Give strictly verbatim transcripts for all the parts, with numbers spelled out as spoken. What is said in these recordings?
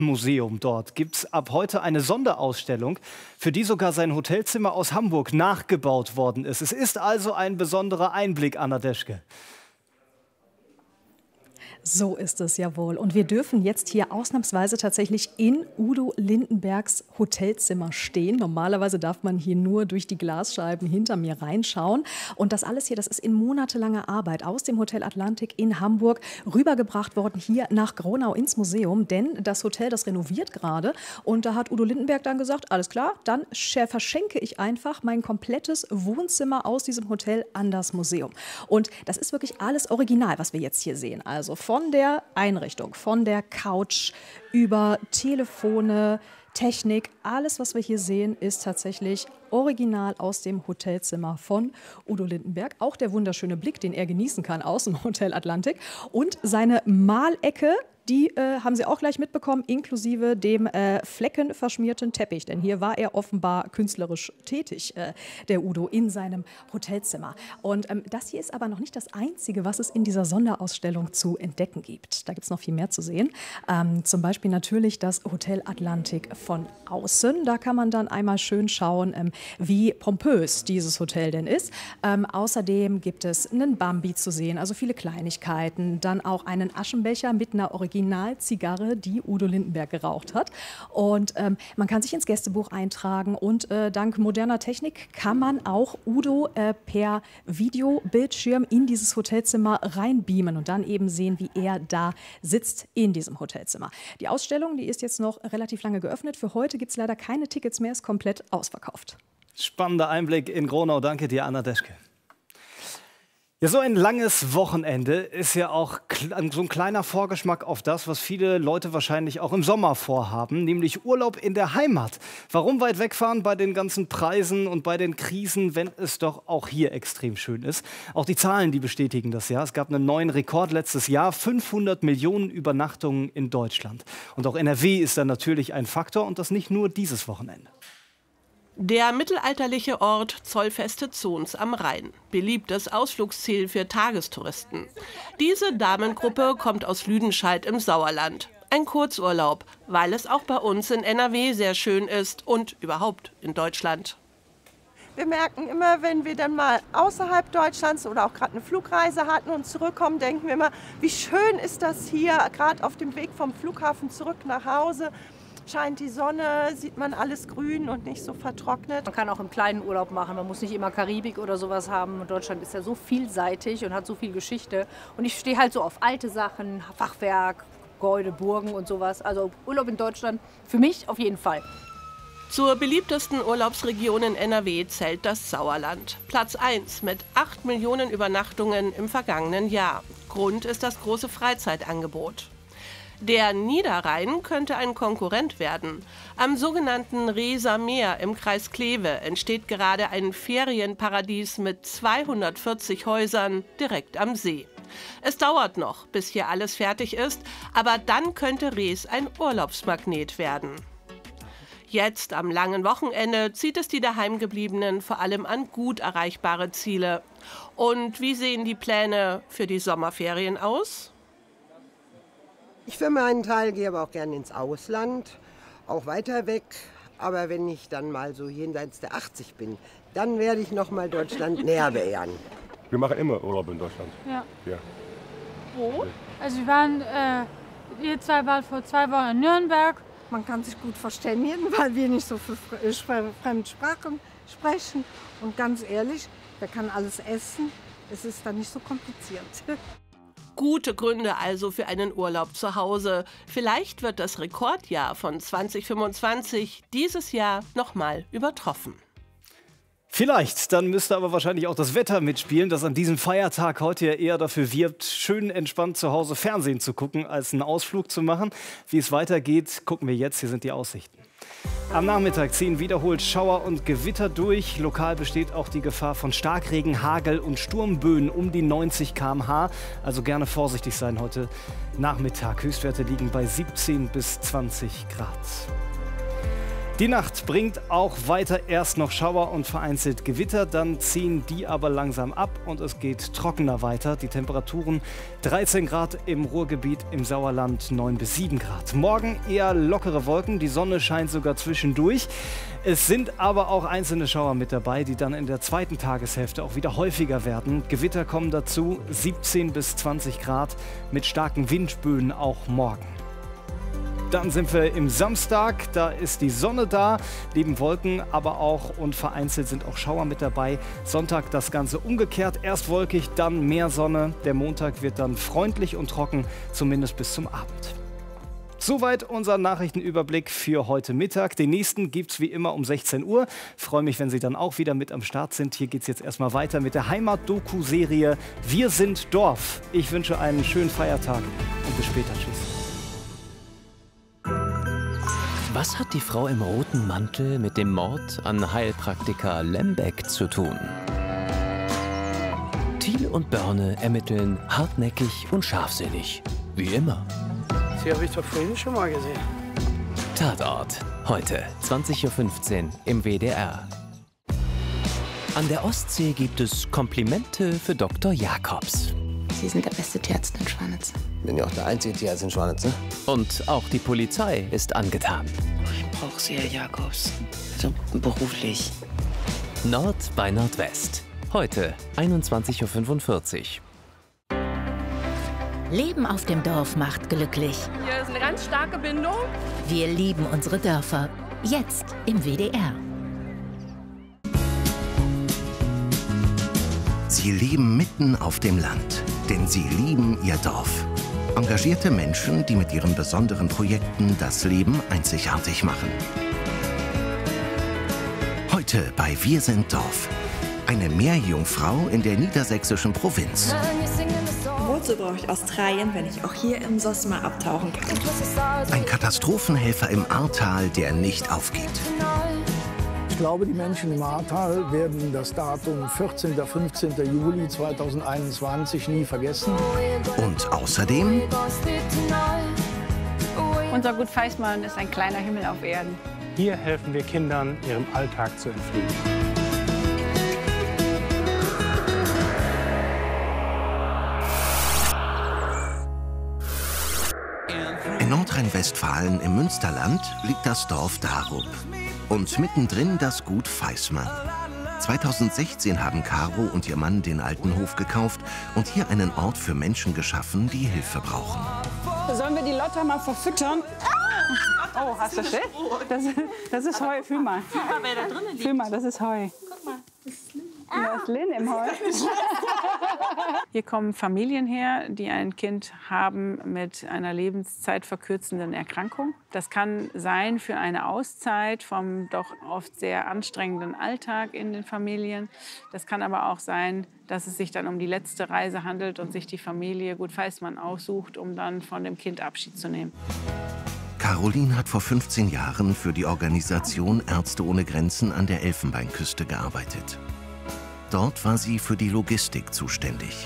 Museum dort gibt es ab heute eine Sonderausstellung, für die sogar sein Hotelzimmer aus Hamburg nachgebaut worden ist. Es ist also ein besonderer Einblick, Anna Deschke. So ist es ja wohl. Und wir dürfen jetzt hier ausnahmsweise tatsächlich in Udo Lindenbergs Hotelzimmer stehen. Normalerweise darf man hier nur durch die Glasscheiben hinter mir reinschauen. Und das alles hier, das ist in monatelanger Arbeit aus dem Hotel Atlantik in Hamburg rübergebracht worden hier nach Gronau ins Museum. Denn das Hotel, das renoviert gerade. Und da hat Udo Lindenberg dann gesagt, alles klar, dann verschenke ich einfach mein komplettes Wohnzimmer aus diesem Hotel an das Museum. Und das ist wirklich alles original, was wir jetzt hier sehen. Also von der Einrichtung, von der Couch über Telefone, Technik, alles, was wir hier sehen, ist tatsächlich original aus dem Hotelzimmer von Udo Lindenberg. Auch der wunderschöne Blick, den er genießen kann aus dem Hotel Atlantik. Und seine Malecke, die äh, haben Sie auch gleich mitbekommen, inklusive dem äh, fleckenverschmierten Teppich. Denn hier war er offenbar künstlerisch tätig, äh, der Udo, in seinem Hotelzimmer. Und ähm, das hier ist aber noch nicht das Einzige, was es in dieser Sonderausstellung zu entdecken gibt. Da gibt es noch viel mehr zu sehen. Ähm, zum Beispiel natürlich das Hotel Atlantik von außen. Da kann man dann einmal schön schauen, ähm, wie pompös dieses Hotel denn ist. Ähm, außerdem gibt es einen Bambi zu sehen, also viele Kleinigkeiten. Dann auch einen Aschenbecher mit einer Originalzigarre, die Udo Lindenberg geraucht hat. Und ähm, man kann sich ins Gästebuch eintragen und äh, dank moderner Technik kann man auch Udo äh, per Videobildschirm in dieses Hotelzimmer reinbeamen und dann eben sehen, wie er da sitzt in diesem Hotelzimmer. Die Ausstellung, die ist jetzt noch relativ lange geöffnet. Für heute gibt es leider keine Tickets mehr, ist komplett ausverkauft. Spannender Einblick in Gronau. Danke dir, Anna Deschke. Ja, so ein langes Wochenende ist ja auch so ein kleiner Vorgeschmack auf das, was viele Leute wahrscheinlich auch im Sommer vorhaben, nämlich Urlaub in der Heimat. Warum weit wegfahren bei den ganzen Preisen und bei den Krisen, wenn es doch auch hier extrem schön ist? Auch die Zahlen, die bestätigen das ja. Es gab einen neuen Rekord letztes Jahr, fünfhundert Millionen Übernachtungen in Deutschland. Und auch N R W ist da natürlich ein Faktor und das nicht nur dieses Wochenende. Der mittelalterliche Ort Zollfeste Zons am Rhein. Beliebtes Ausflugsziel für Tagestouristen. Diese Damengruppe kommt aus Lüdenscheid im Sauerland. Ein Kurzurlaub, weil es auch bei uns in N R W sehr schön ist und überhaupt in Deutschland. Wir merken immer, wenn wir dann mal außerhalb Deutschlands oder auch gerade eine Flugreise hatten und zurückkommen, denken wir immer, wie schön ist das hier, gerade auf dem Weg vom Flughafen zurück nach Hause. Scheint die Sonne, sieht man alles grün und nicht so vertrocknet. Man kann auch im kleinen Urlaub machen, man muss nicht immer Karibik oder sowas haben. Deutschland ist ja so vielseitig und hat so viel Geschichte. Und ich stehe halt so auf alte Sachen, Fachwerk, Gebäude, Burgen und sowas. Also Urlaub in Deutschland für mich auf jeden Fall. Zur beliebtesten Urlaubsregion in N R W zählt das Sauerland. Platz eins mit acht Millionen Übernachtungen im vergangenen Jahr. Grund ist das große Freizeitangebot. Der Niederrhein könnte ein Konkurrent werden. Am sogenannten Reeser Meer im Kreis Kleve entsteht gerade ein Ferienparadies mit zweihundertvierzig Häusern direkt am See. Es dauert noch, bis hier alles fertig ist, aber dann könnte Rees ein Urlaubsmagnet werden. Jetzt am langen Wochenende zieht es die Daheimgebliebenen vor allem an gut erreichbare Ziele. Und wie sehen die Pläne für die Sommerferien aus? Ich für meinen Teil gehe aber auch gerne ins Ausland, auch weiter weg. Aber wenn ich dann mal so jenseits der achtzig bin, dann werde ich noch mal Deutschland näher beehren. Wir machen immer Urlaub in Deutschland. Ja. Ja. Wo? Also wir waren, äh, wir zwei waren vor zwei Wochen in Nürnberg. Man kann sich gut verständigen, weil wir nicht so viele Fremdsprachen sprechen. Und ganz ehrlich, wer kann alles essen? Es ist dann nicht so kompliziert. Gute Gründe also für einen Urlaub zu Hause. Vielleicht wird das Rekordjahr von zweitausendfünfundzwanzig dieses Jahr nochmal übertroffen. Vielleicht, dann müsste aber wahrscheinlich auch das Wetter mitspielen, das an diesem Feiertag heute ja eher dafür wirbt, schön entspannt zu Hause Fernsehen zu gucken, als einen Ausflug zu machen. Wie es weitergeht, gucken wir jetzt. Hier sind die Aussichten. Am Nachmittag ziehen wiederholt Schauer und Gewitter durch. Lokal besteht auch die Gefahr von Starkregen, Hagel und Sturmböen um die neunzig Kilometer pro Stunde. Also gerne vorsichtig sein heute Nachmittag. Höchstwerte liegen bei siebzehn bis zwanzig Grad. Die Nacht bringt auch weiter erst noch Schauer und vereinzelt Gewitter, dann ziehen die aber langsam ab und es geht trockener weiter. Die Temperaturen dreizehn Grad im Ruhrgebiet, im Sauerland neun bis sieben Grad. Morgen eher lockere Wolken, die Sonne scheint sogar zwischendurch. Es sind aber auch einzelne Schauer mit dabei, die dann in der zweiten Tageshälfte auch wieder häufiger werden. Gewitter kommen dazu, siebzehn bis zwanzig Grad mit starken Windböen auch morgen. Dann sind wir im Samstag, da ist die Sonne da, neben Wolken, aber auch und vereinzelt sind auch Schauer mit dabei. Sonntag das Ganze umgekehrt, erst wolkig, dann mehr Sonne. Der Montag wird dann freundlich und trocken, zumindest bis zum Abend. Soweit unser Nachrichtenüberblick für heute Mittag. Den nächsten gibt es wie immer um sechzehn Uhr. Freue mich, wenn Sie dann auch wieder mit am Start sind. Hier geht es jetzt erstmal weiter mit der Heimat-Doku-Serie Wir sind Dorf. Ich wünsche einen schönen Feiertag und bis später. Tschüss. Was hat die Frau im roten Mantel mit dem Mord an Heilpraktiker Lembeck zu tun? Thiel und Börne ermitteln hartnäckig und scharfsinnig. Wie immer. Sie habe ich doch vorhin schon mal gesehen. Tatort. Heute, zwanzig Uhr fünfzehn im W D R. An der Ostsee gibt es Komplimente für Doktor Jakobs. Sie sind der beste Tierarzt in Schwanitz. Ich bin ja auch der einzige Tierarzt in Schwanitz, ne? Und auch die Polizei ist angetan. Ich brauche Sie, Herr Jakobs. So beruflich. Nord bei Nordwest. Heute, einundzwanzig Uhr fünfundvierzig. Leben auf dem Dorf macht glücklich. Hier ist eine ganz starke Bindung. Wir lieben unsere Dörfer. Jetzt im W D R. Sie leben mitten auf dem Land, denn sie lieben ihr Dorf. Engagierte Menschen, die mit ihren besonderen Projekten das Leben einzigartig machen. Heute bei Wir sind Dorf. Eine Meerjungfrau in der niedersächsischen Provinz. Wozu brauche ich Australien, wenn ich auch hier im Sosma abtauchen kann? Ein Katastrophenhelfer im Ahrtal, der nicht aufgibt. Ich glaube, die Menschen im Ahrtal werden das Datum vierzehnten fünfzehnten Juli zweitausendeinundzwanzig nie vergessen. Und außerdem... Unser Gut Feismann ist ein kleiner Himmel auf Erden. Hier helfen wir Kindern, ihrem Alltag zu entfliehen. In Nordrhein-Westfalen im Münsterland liegt das Dorf Darup. Und mittendrin das Gut Feismann. zweitausendsechzehn haben Caro und ihr Mann den alten Hof gekauft und hier einen Ort für Menschen geschaffen, die Hilfe brauchen. Sollen wir die Lotta mal verfüttern? Oh, hast du Schild? Das, das ist Heu, fühl mal. Guck mal, wer da drinnen liegt. Fühl mal, das ist Heu. Guck mal, das ist Lynn. Da ist Lynn im Heu. Hier kommen Familien her, die ein Kind haben mit einer lebenszeitverkürzenden Erkrankung. Das kann sein für eine Auszeit vom doch oft sehr anstrengenden Alltag in den Familien. Das kann aber auch sein, dass es sich dann um die letzte Reise handelt und sich die Familie Gut Feismann aussucht, um dann von dem Kind Abschied zu nehmen. Caroline hat vor fünfzehn Jahren für die Organisation Ärzte ohne Grenzen an der Elfenbeinküste gearbeitet. Dort war sie für die Logistik zuständig.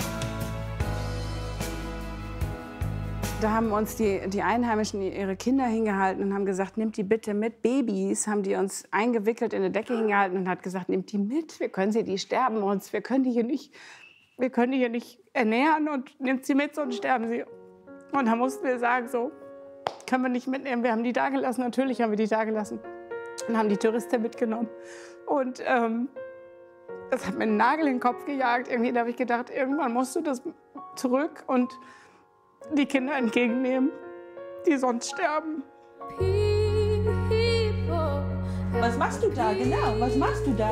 Da haben uns die, die Einheimischen ihre Kinder hingehalten und haben gesagt, nehmt die bitte mit. Babys haben die uns eingewickelt in eine Decke hingehalten und hat gesagt, nehmt die mit, wir können sie, die sterben uns, wir können die hier nicht, wir können die hier nicht ernähren und nehmt sie mit, sonst sterben sie. Und da mussten wir sagen, so, können wir nicht mitnehmen. Wir haben die da gelassen, natürlich haben wir die da gelassen und haben die Touristen mitgenommen. Und ähm, das hat mir einen Nagel in den Kopf gejagt. Irgendwie habe ich gedacht, irgendwann musst du das zurück und die Kinder entgegennehmen, die sonst sterben. Was machst du da? Genau, was machst du da?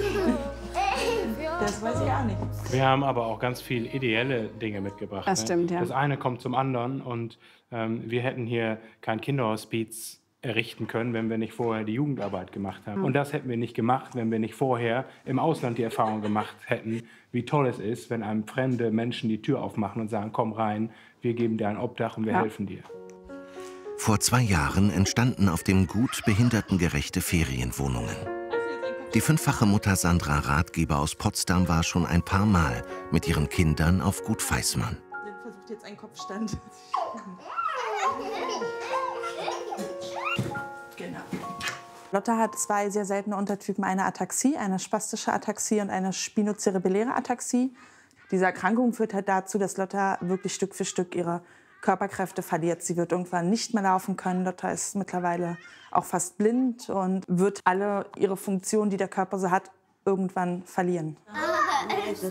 Das weiß ich auch nicht. Wir haben aber auch ganz viele ideelle Dinge mitgebracht. Das stimmt, ne? ja. Das eine kommt zum anderen und ähm, wir hätten hier kein Kinderhospiz errichten können, wenn wir nicht vorher die Jugendarbeit gemacht haben. Mhm. Und das hätten wir nicht gemacht, wenn wir nicht vorher im Ausland die Erfahrung gemacht hätten, wie toll es ist, wenn einem fremde Menschen die Tür aufmachen und sagen, komm rein, wir geben dir ein Obdach und wir Ja. helfen dir. Vor zwei Jahren entstanden auf dem Gut behindertengerechte Ferienwohnungen. Die fünffache Mutter Sandra Ratgeber aus Potsdam war schon ein paar Mal mit ihren Kindern auf Gut Feismann. Lynn versucht jetzt einen Kopfstand. Genau. Lotta hat zwei sehr seltene Untertypen, eine Ataxie, eine spastische Ataxie und eine spinocerebelläre Ataxie. Diese Erkrankung führt halt dazu, dass Lotta wirklich Stück für Stück ihre Körperkräfte verliert. Sie wird irgendwann nicht mehr laufen können. Lotta ist mittlerweile auch fast blind und wird alle ihre Funktionen, die der Körper so hat, irgendwann verlieren. Der ist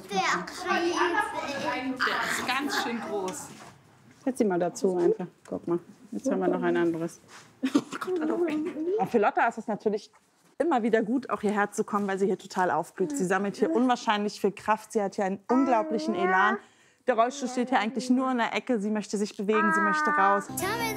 ganz schön groß. Setz sie mal dazu einfach. Guck mal, jetzt haben wir noch ein anderes. Und für Lotta ist es natürlich immer wieder gut, auch hierher zu kommen, weil sie hier total aufblüht. Sie sammelt hier unwahrscheinlich viel Kraft. Sie hat hier einen unglaublichen Elan. Der Rollstuhl steht hier eigentlich nur in der Ecke. Sie möchte sich bewegen, sie möchte raus.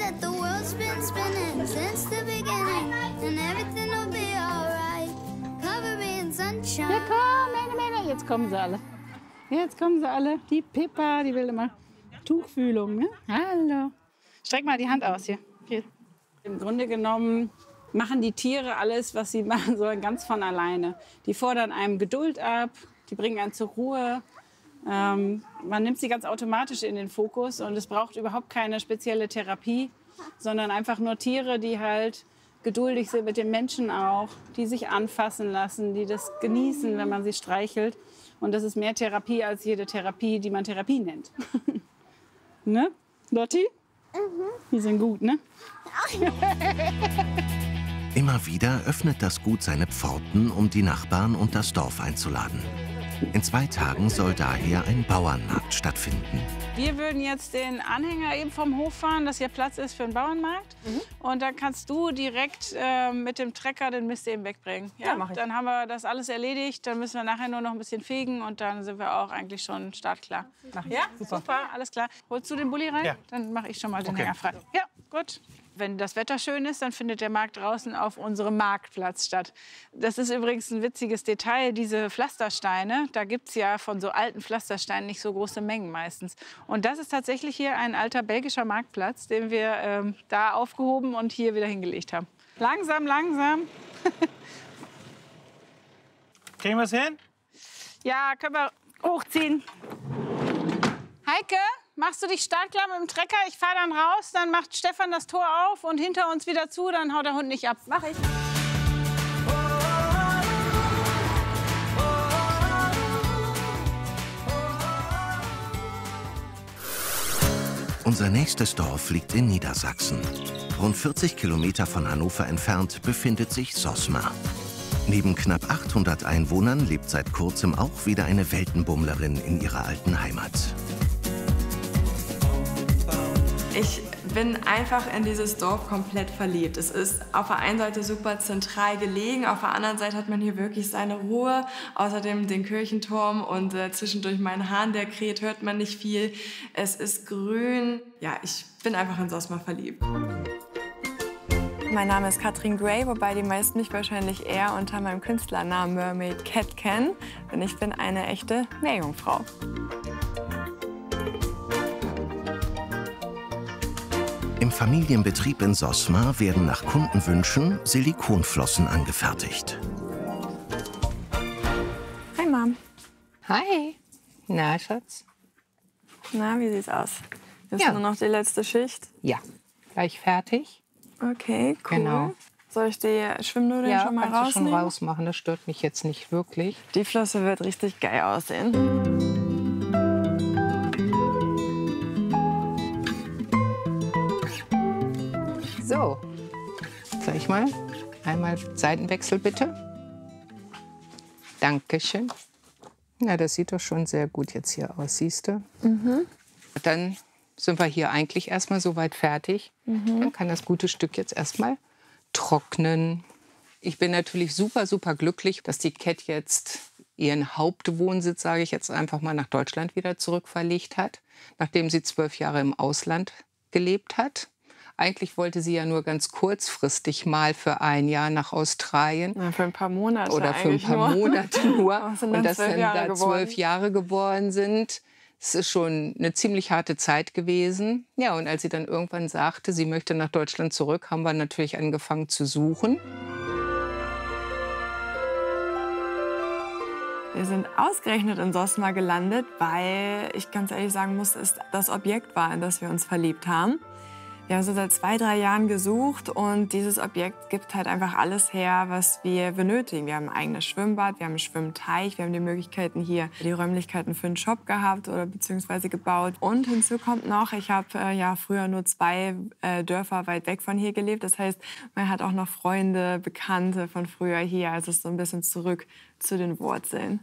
Ja, komm, meine Männer. Jetzt kommen sie alle. Jetzt kommen sie alle. Die Pippa, die will immer Tuchfühlung. Ne? Hallo. Streck mal die Hand aus hier. hier. Im Grunde genommen machen die Tiere alles, was sie machen sollen, ganz von alleine. Die fordern einem Geduld ab, die bringen einen zur Ruhe. Ähm, man nimmt sie ganz automatisch in den Fokus und es braucht überhaupt keine spezielle Therapie, sondern einfach nur Tiere, die halt geduldig sind mit den Menschen auch, die sich anfassen lassen, die das genießen, wenn man sie streichelt. Und das ist mehr Therapie als jede Therapie, die man Therapie nennt. Ne, Lotti? Mhm. Die sind gut, ne? Immer wieder öffnet das Gut seine Pforten, um die Nachbarn und das Dorf einzuladen. In zwei Tagen soll daher ein Bauernmarkt stattfinden. Wir würden jetzt den Anhänger eben vom Hof fahren, dass hier Platz ist für einen Bauernmarkt. Mhm. Und dann kannst du direkt äh, mit dem Trecker den Mist eben wegbringen. Ja, ja, mach ich. Dann haben wir das alles erledigt. Dann müssen wir nachher nur noch ein bisschen fegen und dann sind wir auch eigentlich schon startklar. Mach ich. Ja, super. Super, alles klar. Holst du den Bulli rein? Ja. Dann mache ich schon mal den okay. Hänger frei. Ja, gut. Wenn das Wetter schön ist, dann findet der Markt draußen auf unserem Marktplatz statt. Das ist übrigens ein witziges Detail, diese Pflastersteine. Da gibt es ja von so alten Pflastersteinen nicht so große Mengen meistens. Und das ist tatsächlich hier ein alter belgischer Marktplatz, den wir ähm, da aufgehoben und hier wieder hingelegt haben. Langsam, langsam. Kriegen wir es hin? Ja, können wir hochziehen. Heike? Machst du dich startklar mit dem Trecker? Ich fahre dann raus, dann macht Stefan das Tor auf und hinter uns wieder zu, dann haut der Hund nicht ab. Mach ich. Unser nächstes Dorf liegt in Niedersachsen. Rund vierzig Kilometer von Hannover entfernt befindet sich Sosma. Neben knapp achthundert Einwohnern lebt seit kurzem auch wieder eine Weltenbummlerin in ihrer alten Heimat. Ich bin einfach in dieses Dorf komplett verliebt. Es ist auf der einen Seite super zentral gelegen, auf der anderen Seite hat man hier wirklich seine Ruhe. Außerdem den Kirchenturm und äh, zwischendurch meinen Hahn, der kräht, hört man nicht viel. Es ist grün. Ja, ich bin einfach in Sosma verliebt. Mein Name ist Katrin Gray, wobei die meisten mich wahrscheinlich eher unter meinem Künstlernamen Mermaid Cat kennen. Denn ich bin eine echte Meerjungfrau. Im Familienbetrieb in Sosma werden nach Kundenwünschen Silikonflossen angefertigt. Hi, Mom. Hi. Na, Schatz? Na, wie sieht's aus? Ist Ja. nur noch die letzte Schicht? Ja, gleich fertig. Okay, cool. Genau. Soll ich die Schwimmnudeln Ja, schon mal kannst du schon rausnehmen? rausmachen, das stört mich jetzt nicht wirklich. Die Flosse wird richtig geil aussehen. So, soll ich mal? Einmal Seitenwechsel bitte. Dankeschön. Na, das sieht doch schon sehr gut jetzt hier aus, siehst du? Mhm. Dann sind wir hier eigentlich erstmal soweit fertig. Mhm. Dann kann das gute Stück jetzt erstmal trocknen. Ich bin natürlich super, super glücklich, dass die Cat jetzt ihren Hauptwohnsitz, sage ich jetzt einfach mal, nach Deutschland wieder zurückverlegt hat, nachdem sie zwölf Jahre im Ausland gelebt hat. Eigentlich wollte sie ja nur ganz kurzfristig mal für ein Jahr nach Australien. Na, für ein paar Monate Oder für ein paar nur. Monate nur. Was sind Und dann dass zwölf dann Jahre da geworden? zwölf Jahre geworden sind. Es ist schon eine ziemlich harte Zeit gewesen. Ja, und als sie dann irgendwann sagte, sie möchte nach Deutschland zurück, haben wir natürlich angefangen zu suchen. Wir sind ausgerechnet in Sosma gelandet, weil ich ganz ehrlich sagen muss, es das Objekt war, in das wir uns verliebt haben. Wir haben so seit zwei, drei Jahren gesucht und dieses Objekt gibt halt einfach alles her, was wir benötigen. Wir haben ein eigenes Schwimmbad, wir haben einen Schwimmteich, wir haben die Möglichkeiten hier, die Räumlichkeiten für einen Shop gehabt oder beziehungsweise gebaut. Und hinzu kommt noch, ich habe äh, ja früher nur zwei äh, Dörfer weit weg von hier gelebt. Das heißt, man hat auch noch Freunde, Bekannte von früher hier. Also es ist so ein bisschen zurück zu den Wurzeln.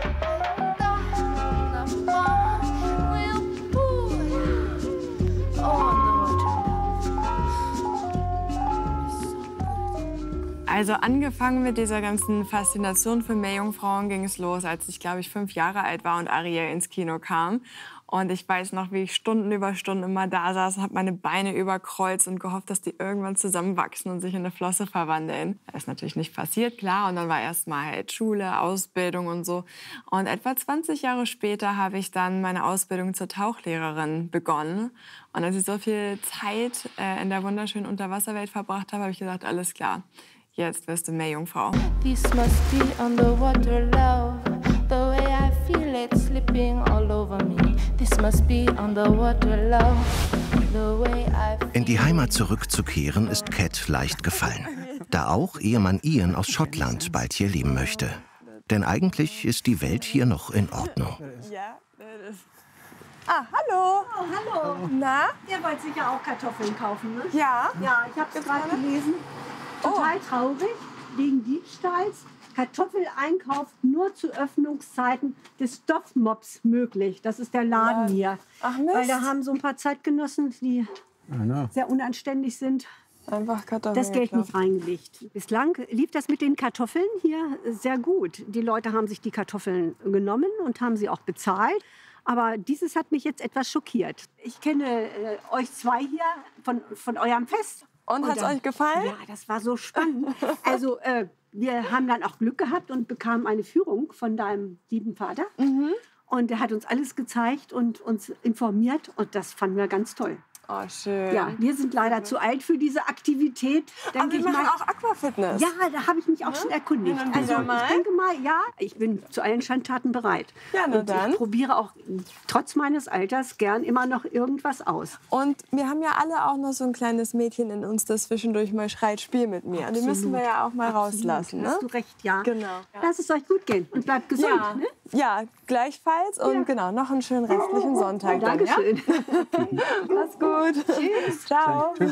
Also angefangen mit dieser ganzen Faszination für Meerjungfrauen ging es los, als ich, glaube ich, fünf Jahre alt war und Ariel ins Kino kam. Und ich weiß noch, wie ich Stunden über Stunden immer da saß, habe meine Beine überkreuzt und gehofft, dass die irgendwann zusammenwachsen und sich in eine Flosse verwandeln. Das ist natürlich nicht passiert, klar. Und dann war erst mal halt Schule, Ausbildung und so. Und etwa zwanzig Jahre später habe ich dann meine Ausbildung zur Tauchlehrerin begonnen. Und als ich so viel Zeit äh, in der wunderschönen Unterwasserwelt verbracht habe, habe ich gesagt, alles klar. Jetzt wirst du Meerjungfrau. This must be underwater love. The way I feel it slipping all over me. This must be underwater love. The way I feel. In die Heimat zurückzukehren ist Cat leicht gefallen. Da auch Ehemann Ian aus Schottland bald hier leben möchte. Denn eigentlich ist die Welt hier noch in Ordnung. Ja, das ist. Ah, hallo. Oh, hallo. Na? Ihr wollt sicher auch Kartoffeln kaufen, ne? Ja. Ja, ich habe es gerade gelesen. Total oh. traurig, wegen Diebstahls. Kartoffeleinkauf nur zu Öffnungszeiten des Stoffmops möglich. Das ist der Laden ja. hier. Ach Mist. Weil da haben so ein paar Zeitgenossen, die ja, sehr unanständig sind, einfach Kartoffeln das Geld nicht reingelegt. Bislang lief das mit den Kartoffeln hier sehr gut. Die Leute haben sich die Kartoffeln genommen und haben sie auch bezahlt. Aber dieses hat mich jetzt etwas schockiert. Ich kenne äh, euch zwei hier von, von eurem Fest. Und hat es euch gefallen? Ja, das war so spannend. Also äh, wir haben dann auch Glück gehabt und bekamen eine Führung von deinem lieben Vater. Mhm. Und er hat uns alles gezeigt und uns informiert. Und das fanden wir ganz toll. Oh, schön. Ja, wir sind leider zu alt für diese Aktivität. Aber wir machen auch Aquafitness. Ja, da habe ich mich auch ja? schon erkundigt. Also ich denke mal, ja, ich bin zu allen Schandtaten bereit. Ja, nur und dann. Ich probiere auch trotz meines Alters gern immer noch irgendwas aus. Und wir haben ja alle auch noch so ein kleines Mädchen in uns, das zwischendurch mal schreit, spiel mit mir. Und die müssen wir ja auch mal Absolut. rauslassen. Ne? Hast du recht, ja. Genau. Ja. Lass es euch gut gehen und bleibt gesund. Ja, ne? ja gleichfalls. Und ja. genau, noch einen schönen restlichen Sonntag. Dankeschön. Dann, ja? Mach's gut. Tschüss. Ciao. Tschüss.